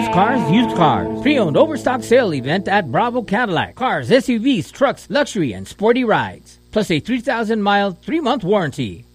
Used cars, used cars. Pre-owned overstock sale event at Bravo Cadillac. Cars, SUVs, trucks, luxury, and sporty rides. Plus a 3,000-mile, 3-month warranty.